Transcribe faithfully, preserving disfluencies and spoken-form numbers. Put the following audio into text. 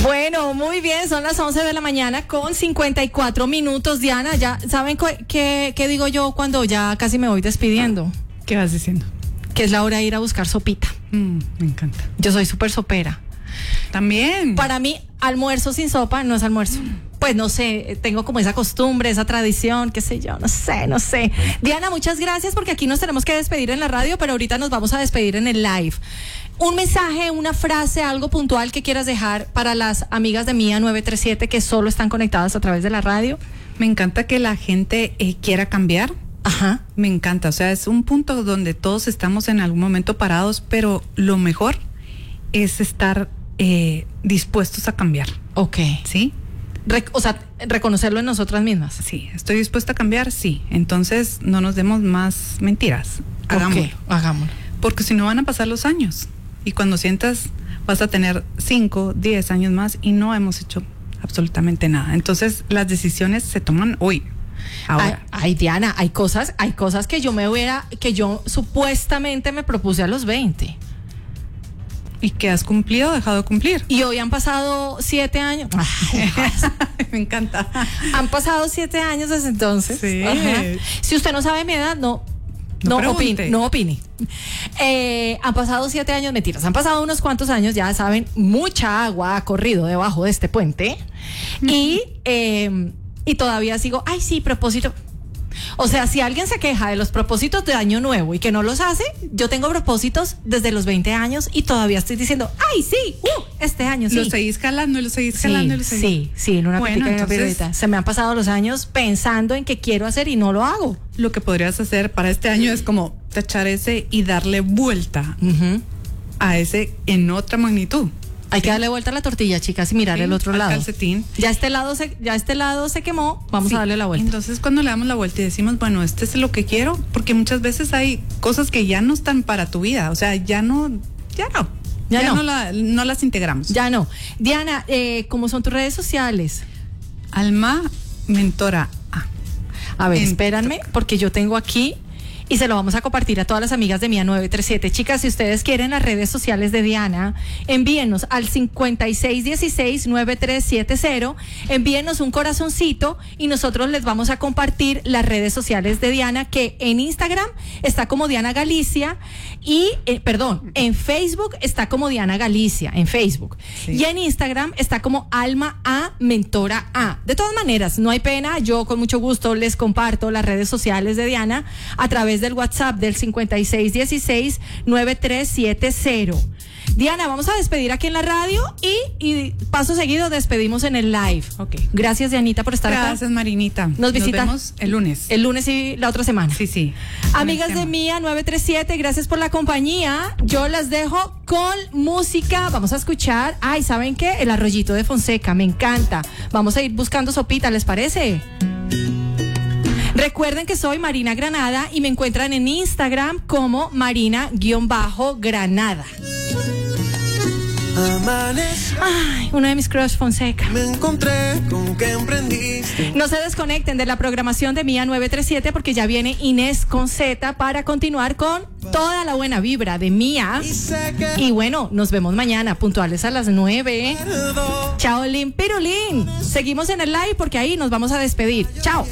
Bueno, muy bien, son las once de la mañana con cincuenta y cuatro minutos. Diana, ya saben qué, qué digo yo cuando ya casi me voy despidiendo. ¿Qué vas diciendo? Que es la hora de ir a buscar sopita. Mm, me encanta. Yo soy súper sopera. También. Para mí, almuerzo sin sopa no es almuerzo. Pues no sé, tengo como esa costumbre, esa tradición, qué sé yo, no sé, no sé. Diana, muchas gracias porque aquí nos tenemos que despedir en la radio, pero ahorita nos vamos a despedir en el live. Un mensaje, una frase, algo puntual que quieras dejar para las amigas de Mía nueve tres siete que solo están conectadas a través de la radio. Me encanta que la gente eh, quiera cambiar. Ajá. Me encanta, o sea, es un punto donde todos estamos en algún momento parados, pero lo mejor es estar eh, dispuestos a cambiar. Ok. ¿Sí? Re- o sea, reconocerlo en nosotras mismas. Sí, estoy dispuesta a cambiar, sí. Entonces, no nos demos más mentiras. Hagámoslo. Okay, hagámoslo. Porque si no van a pasar los años. Y cuando sientas, vas a tener cinco, diez años más y no hemos hecho absolutamente nada. Entonces, las decisiones se toman hoy. Ahora. Ay, ay, Diana, hay cosas, hay cosas que yo me hubiera, que yo supuestamente me propuse a los veinte. ¿Y que has cumplido o dejado de cumplir? Y hoy han pasado siete años. Ay, me encanta. Han pasado siete años desde entonces. Sí. Ajá. Si usted no sabe mi edad, no. No, No opine, pregunte. no opine. Eh, han pasado siete años, mentiras, han pasado unos cuantos años, ya saben, mucha agua ha corrido debajo de este puente. Y, eh, y todavía sigo, ay, sí, propósito. O sea, si alguien se queja de los propósitos de año nuevo y que no los hace, yo tengo propósitos desde los veinte años y todavía estoy diciendo, ay, sí, uh, este año sí. Lo seguís jalando, lo seguís jalando, Sí, lo seguís. sí, sí, en una Bueno, pitica y una entonces- pirueta. Se me han pasado los años pensando en que quiero hacer y no lo hago. Lo que podrías hacer para este año es como tachar ese y darle vuelta Uh-huh. a ese en otra magnitud. Hay que darle vuelta a la tortilla, chicas, y mirar Sí, el otro al lado. calcetín. Ya este lado se, ya este lado se quemó, vamos Sí. a darle la vuelta. Entonces, cuando le damos la vuelta y decimos, bueno, este es lo que quiero, porque muchas veces hay cosas que ya no están para tu vida, o sea, ya no, ya no, Ya no. la- no las integramos. Ya no. Diana, eh, ¿cómo son tus redes sociales? Alma Mentora A. A ver, En- espéranme, porque yo tengo aquí y se lo vamos a compartir a todas las amigas de Mía nueve tres siete. Chicas, si ustedes quieren las redes sociales de Diana, envíenos al cincuenta y seis dieciséis noventa y tres setenta, envíenos un corazoncito y nosotros les vamos a compartir las redes sociales de Diana, que en Instagram está como Diana Galicia y, eh, perdón, en Facebook está como Diana Galicia, en Facebook. Sí. Y en Instagram está como Alma A Mentora A. De todas maneras, no hay pena, yo con mucho gusto les comparto las redes sociales de Diana a través del WhatsApp del cincuenta y seis dieciséis noventa y tres setenta. Diana, vamos a despedir aquí en la radio y, y paso seguido despedimos en el live. Ok. Gracias, Dianita, por estar Gracias, acá. Marinita. Nos visita- vemos el lunes. El lunes y la otra semana. Sí, sí. Amigas Con de el tema. Mía nueve tres siete, gracias por la compañía. Yo las dejo con música. Vamos a escuchar, ay, ¿saben qué? El Arroyito de Fonseca, me encanta. Vamos a ir buscando sopita, ¿les parece? Recuerden que soy Marina Granada y me encuentran en Instagram como Marina-Granada. Amaneció, Ay, uno de mis crush, Fonseca. me encontré con que emprendiste. No se desconecten de la programación de Mía nueve tres siete porque ya viene Inés con Z para continuar con toda la buena vibra de Mía. Y sé que Y bueno, nos vemos mañana, puntuales a las nueve. perdón. Chao, Lin Pirulín. Seguimos en el live porque ahí nos vamos a despedir. Chao.